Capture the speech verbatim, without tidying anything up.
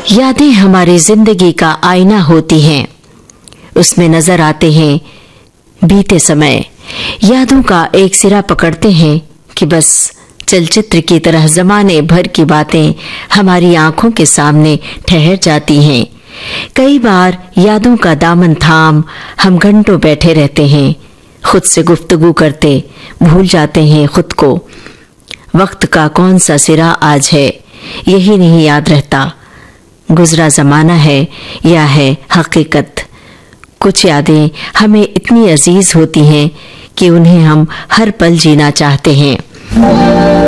यादें हमारी जिंदगी का आईना होती हैं। उसमें नजर आते हैं बीते समय। यादों का एक सिरा पकड़ते हैं कि बस चलचित्र की तरह जमाने भर की बातें हमारी आंखों के सामने ठहर जाती हैं। कई बार यादों का दामन थाम हम घंटों बैठे रहते हैं, खुद से गुफ्तगू करते भूल जाते हैं खुद को। वक्त का कौन सा सिरा आज है यही नहीं याद रहता, गुजरा जमाना है या है हकीकत। कुछ यादें हमें इतनी अजीज होती हैं कि उन्हें हम हर पल जीना चाहते हैं।